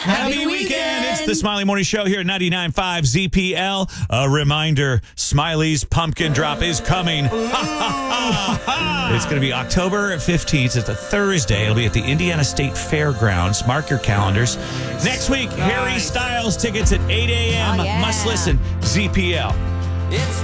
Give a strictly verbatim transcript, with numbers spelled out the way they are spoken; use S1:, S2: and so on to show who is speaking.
S1: Happy weekend. It's the Smiley Morning Show here at ninety-nine point five Z P L. A reminder, Smiley's pumpkin drop is coming. It's going to be October fifteenth. It's a Thursday. It'll be at the Indiana State Fairgrounds. Mark your calendars. Next week, Harry Styles tickets at eight a.m.
S2: Oh, yeah.
S1: Must listen, Z P L.
S3: It's